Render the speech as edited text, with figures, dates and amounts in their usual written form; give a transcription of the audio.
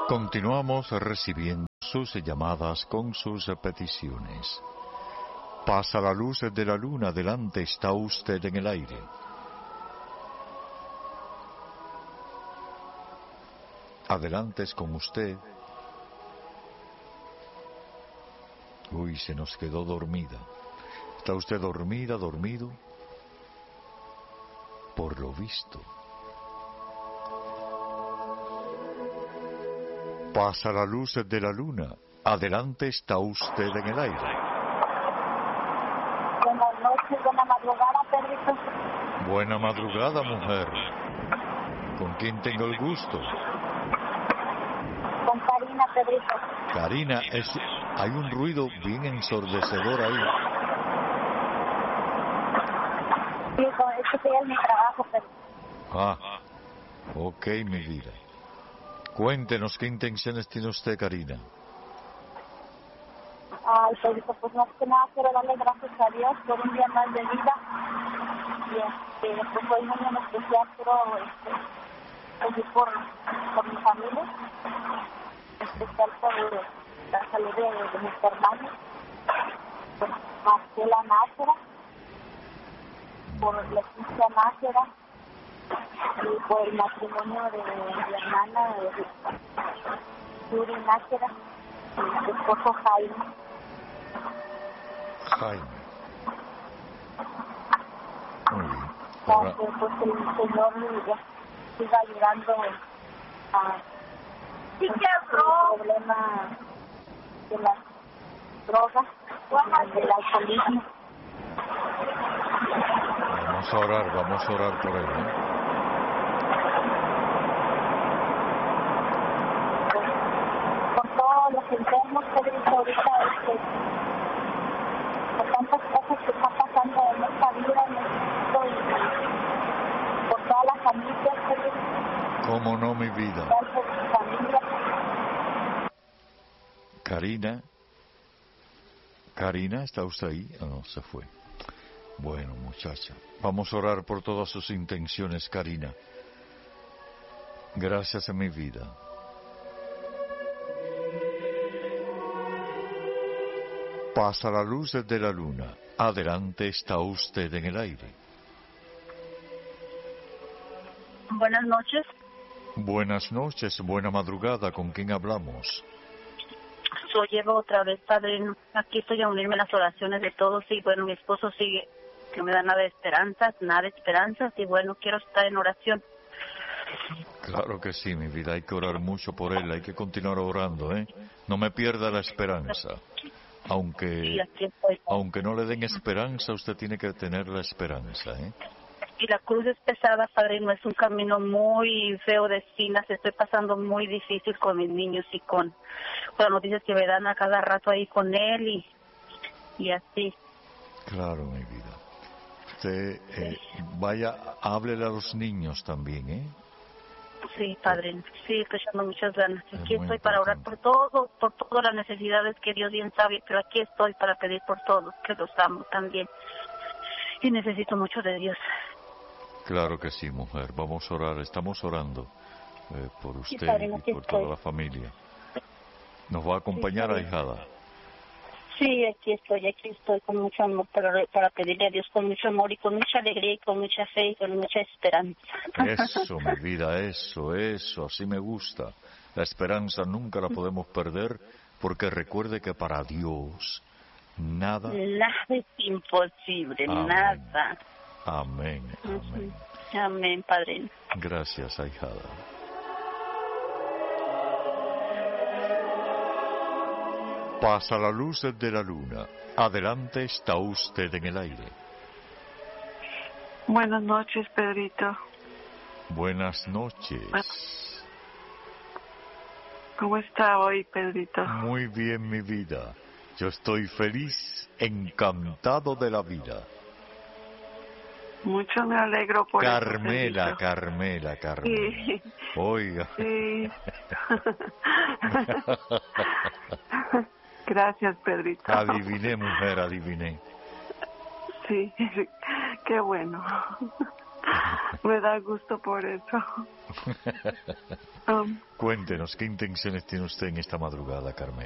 Continuamos recibiendo sus llamadas con sus peticiones. Pasa la luz de la luna, adelante, está usted en el aire. Adelante, es con usted. Uy, se nos quedó dormida. ¿Está usted dormida, dormido? Por lo visto. Pasa la luz de la luna. Adelante, está usted en el aire. Buenas noches, buena madrugada, Pedrito. Buena madrugada, mujer. ¿Con quién tengo el gusto? Con Karina, Pedrito. Karina, hay un ruido bien ensordecedor ahí. Sí, es que estoy en mi trabajo, Pedrito. Ok, mi vida. Cuéntenos qué intenciones tiene usted, Karina. Ay, Pedrito, pues más que nada quiero darle gracias a Dios por un día más de vida. Y pues hoy muy en especial quiero pedir por mi familia, en especial por la salud de mis hermanos, por Marcela Nájera, por Leticia Nájera, y por el matrimonio de mi hermana Yuri Nájera y su esposo Jaime. Muy bien. Para que pues el Señor siga ayudando a el problema de las drogas, del alcoholismo. Vamos a orar por él, ¿eh? Por todos los enfermos, Pedrito, ahorita por tantas cosas que están pasando en esta vida, en México, y por todas las familias, Pedrito. ¿Cómo no, mi vida? Por su familia. Karina, ¿está usted ahí? No, se fue. Bueno, muchacha, vamos a orar por todas sus intenciones, Karina. Gracias a mi vida. Pasa la luz de la luna. Adelante, está usted en el aire. Buenas noches. Buenas noches, buena madrugada. ¿Con quién hablamos? Yo llevo otra vez, padrino. Aquí estoy a unirme a las oraciones de todos y bueno, mi esposo sigue, que me da nada de esperanzas, y bueno, quiero estar en oración. Claro que sí, mi vida, hay que orar mucho por él, hay que continuar orando, ¿eh? No me pierda la esperanza. Aunque no le den esperanza, usted tiene que tener la esperanza, ¿eh? Y la cruz es pesada, padrino, es un camino muy feo de espinas, estoy pasando muy difícil con mis niños y con las noticias que me dan a cada rato ahí con él y así. Claro, mi vida. Usted, háblele a los niños también, ¿eh? Sí, padrino, sí, estoy echando muchas ganas. Aquí estoy importante. para orar por todas las necesidades que Dios bien sabe, pero aquí estoy para pedir por todos, que los amo también. Y necesito mucho de Dios. Claro que sí, mujer. Vamos a orar, estamos orando por usted sí, padrino, y por toda la familia. ¿Nos va a acompañar, sí, ahijada? Sí, aquí estoy con mucho amor para pedirle a Dios con mucho amor y con mucha alegría y con mucha fe y con mucha esperanza. Eso, mi vida, eso, así me gusta. La esperanza nunca la podemos perder porque recuerde que para Dios nada es imposible, Amén. nada. Amén, amén. Amén, padrino. Gracias, ahijada. Pasa la luz de la luna. Adelante, está usted en el aire. Buenas noches, Pedrito. Buenas noches. ¿Cómo está hoy, Pedrito? Muy bien, mi vida. Yo estoy feliz, encantado de la vida. Mucho me alegro por Carmela, eso, Carmela. Sí. Oiga. Sí. Gracias, Pedrito. Adiviné, mujer, adiviné. Sí, qué bueno. Me da gusto por eso. Cuéntenos, ¿qué intenciones tiene usted en esta madrugada, Carmen?